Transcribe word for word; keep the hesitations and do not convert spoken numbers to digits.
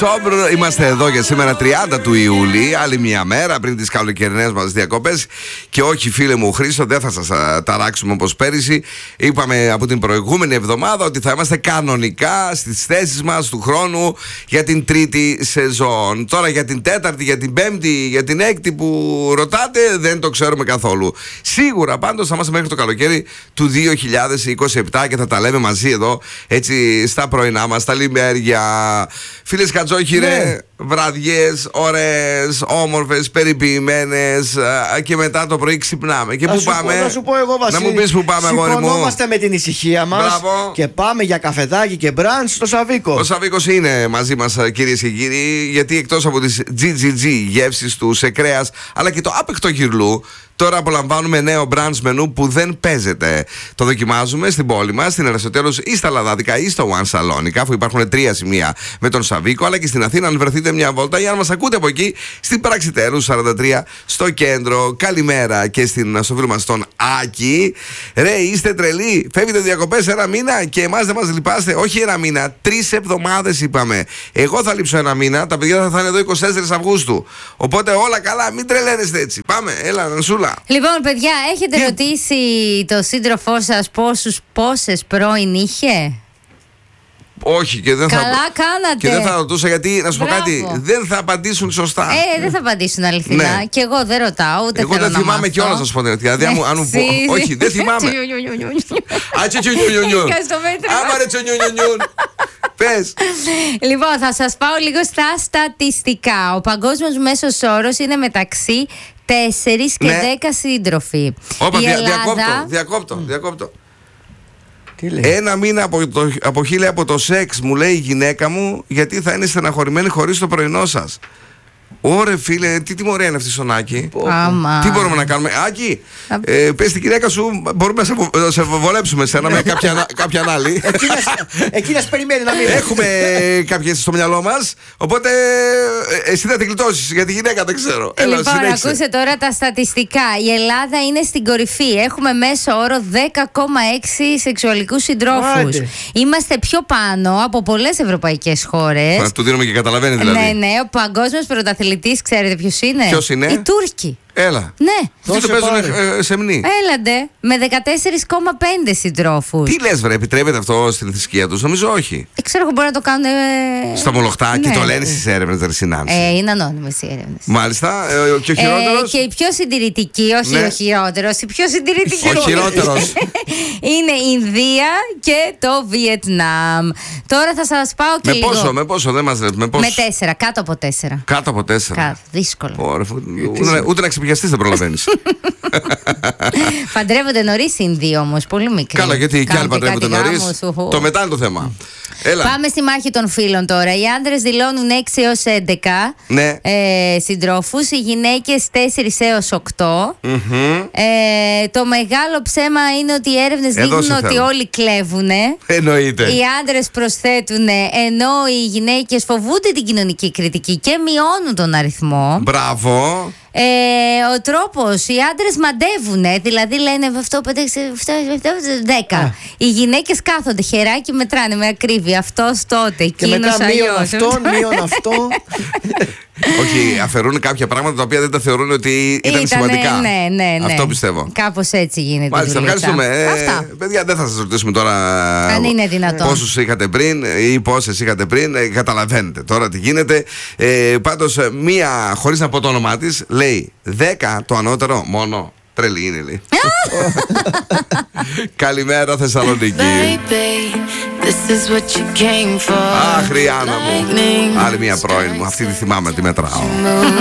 Οκτώβριο, είμαστε εδώ για σήμερα τριάντα του Ιούλη. Άλλη μια μέρα πριν τις καλοκαιρινές μας διακοπές. Και όχι, φίλε μου Χρήστο, δεν θα σας ταράξουμε όπως πέρυσι. Είπαμε από την προηγούμενη εβδομάδα ότι θα είμαστε κανονικά στις θέσεις μας του χρόνου για την τρίτη σεζόν. Τώρα για την τέταρτη, για την πέμπτη, για την έκτη που ρωτάτε, δεν το ξέρουμε καθόλου. Σίγουρα πάντως θα είμαστε μέχρι το καλοκαίρι του δύο χιλιάδες είκοσι επτά και θα τα λέμε μαζί εδώ, έτσι στα πρωινά μας, στα λιμέρια. Φίλες Κατζόχυρε, ναι. Βραδιές, ωραίες, όμορφες, περιποιημένες, και μετά το πρωί ξυπνάμε. Και πού πάμε? Να σου πω εγώ, Βασίλη. Να μου πεις πού πάμε, αγόρι μου. Σηκωνόμαστε με την ησυχία μας. Μπράβο. Και πάμε για καφεδάκι και μπραντς στο Σαβίκο. Ο Σαβίκος είναι μαζί μας, κυρίες και κύριοι, γιατί εκτός από τις τζι τζι τζι γεύσεις του σε κρέας, αλλά και το άπεκτο γυρλού, τώρα απολαμβάνουμε νέο brunch μενού που δεν παίζεται. Το δοκιμάζουμε στην πόλη μας, στην Αριστοτέλους ή στα Λαδάδικα ή στο One Salonica, αφού υπάρχουν τρία σημεία με τον Σαβίκο, αλλά και στην Αθήνα, αν βρεθείτε μια βόλτα ή αν μας ακούτε από εκεί, στην Πραξιτέρους σαράντα τρία στο κέντρο. Καλημέρα και στην, στο φίλο μας τον Άκη. Ρε, είστε τρελοί. Φεύγετε διακοπές ένα μήνα και εμάς δεν μας λυπάστε. Όχι ένα μήνα, τρεις εβδομάδες είπαμε. Εγώ θα λείψω ένα μήνα, τα παιδιά θα είναι εδώ είκοσι τέσσερις Αυγούστου. Οπότε όλα καλά, μην τρελαίνεστε έτσι. Πάμε, έλα, Νανσούλα. Λοιπόν, παιδιά, έχετε Τι? ρωτήσει το σύντροφό σας πόσους, πόσες πρώην είχε? Όχι, και δεν Καλά θα, κάνατε. και δεν θα ρωτούσα, γιατί να σου πω Μπράβο. κάτι, δεν θα απαντήσουν σωστά. Ε, δεν θα απαντήσουν αληθινά. Ναι. Και εγώ δεν ρωτάω, ούτε Εγώ θέλω δεν να θυμάμαι μάθω. κιόλας, να σου πω την αλήθεια. Δηλαδή, αν μου πω. Εσύ. Όχι, δεν θυμάμαι. Α, τσιτσιουνιουνιουν. Είχα στο μέτρο. Άμα ρε τσιουνιουνιουν. Πες. Λοιπόν, θα σας πάω λίγο στα στατιστικά. Ο παγκόσμιος μέσος όρος είναι μεταξύ τέσσερις και Ναι. δέκα σύντροφοι. Όπα, Η δια, Ελλάδα... διακόπτω, διακόπτω, διακόπτω. Τι λέει? Ένα μήνα από, το, από χείλη από το σεξ, μου λέει η γυναίκα μου, γιατί θα είναι στεναχωρημένη χωρίς το πρωινό σας. Ωρε φίλε, τι τιμωρία είναι αυτή στον Άκη. Άμα. Τι μπορούμε να κάνουμε? Άκη, ε, πες στην γυναίκα σου, μπορούμε να σε, βο- να σε βολέψουμε σένα με κάποια, κάποια άλλη. Εκείνας περιμένει να μην. Έχουμε κάποιες στο μυαλό μας. Οπότε ε, εσύ θα την γλιτώσεις. Για τη γυναίκα δεν ξέρω. Έλα, Λοιπόν, συνέχισε. ακούστε τώρα τα στατιστικά. Η Ελλάδα είναι στην κορυφή. Έχουμε μέσο όρο δέκα κόμμα έξι σεξουαλικούς συντρόφους. Άντε. Είμαστε πιο πάνω από πολλές ευρωπαϊκές χώρες. Θα του δίνουμε και καταλαβαίνει δηλαδή. Ναι, ναι. Ο παγκόσμιος πρωταθλητής, ξέρετε ποιος είναι? Ποιος είναι? Οι Τούρκοι. Έλα. Ναι. Τι το Δώσε παίζουν πάρε. ε, σεμνή. Έλαντε. Με δεκατέσσερα κόμμα πέντε συντρόφους. Τι λες βρε, επιτρέπεται αυτό στην θρησκεία τους? Νομίζω όχι. Ε, ξέρω εγώ, μπορεί να το κάνουν. Ε... Στα μολοχτά και ναι. το λένε στις έρευνες, ρε Συνάνση. Ε, είναι ανώνυμες οι έρευνες. Μάλιστα. Ε, και ο Ε, χειρότερος. και η πιο συντηρητική, όχι Ναι. ο χειρότερος, η πιο συντηρητική Ο χειρότερος. είναι η Ινδία και το Βιετνάμ. Τώρα θα σας πάω και Με λίγο. πόσο, με πόσο, δεν μας λες. Με πόσο. Με τέσσερα, κάτω από τέσσερα. Κάτω από τέσσερα. Κάτω, δύσκολο. Ωραία, φου- ούτε, ούτε να ξεπιαστείς δεν προλαβαίνεις. Παντρεύονται νωρίς οι Ινδοί όμως, πολύ μικροί. Καλά, γιατί και άλλοι Κάνουν παντρεύονται κάτι νωρίς. γάμους, ουχου. Το μετά είναι το θέμα. Έλα. Πάμε στη μάχη των φίλων τώρα. Οι άντρες δηλώνουν έξι έως έντεκα Ναι. ε, συντρόφους, οι γυναίκες τέσσερα έως οκτώ. Μμμ. Ε, το μεγάλο ψέμα είναι ότι οι έρευνες Εδώ δείχνουν σε ότι θέλω. όλοι κλέβουνε. Εννοείται. Οι άντρες προσθέτουν, ενώ οι γυναίκες φοβούνται την κοινωνική κριτική και μειώνουν τον αριθμό. Μπράβο. Ε, ο τρόπος, οι άντρες μαντεύουνε, δηλαδή λένε αυτό πέντε, έξι, επτά, επτά, δέκα. Οι γυναίκες κάθονται χεράκι, μετράνε με ακρίβεια. Αυτός τότε, Και εκείνος μετά μείον αλλιώς. αυτό, μείον αυτό. Όχι, αφαιρούν κάποια πράγματα τα οποία δεν τα θεωρούν ότι ήταν Ήτανε, σημαντικά. Ναι, ναι, ναι. Αυτό πιστεύω. Κάπως έτσι γίνεται. Μάλιστα, η δουλίτσα. ευχαριστούμε. Ε, Αυτά. παιδιά, δεν θα σας ρωτήσουμε τώρα Αν είναι δυνατόν. πόσους είχατε πριν ή πόσες είχατε πριν. Ε, καταλαβαίνετε τώρα τι γίνεται. Ε, πάντως, ε, μία, χωρίς να πω το όνομά της, λέει δέκα το ανώτερο μόνο. Τρελή είναι, λέει. Καλημέρα, Θεσσαλονίκη. Αχ, Ριάννα μου. Άλλη μία πρώην μου. Αυτή τη θυμάμαι, τη μετράω.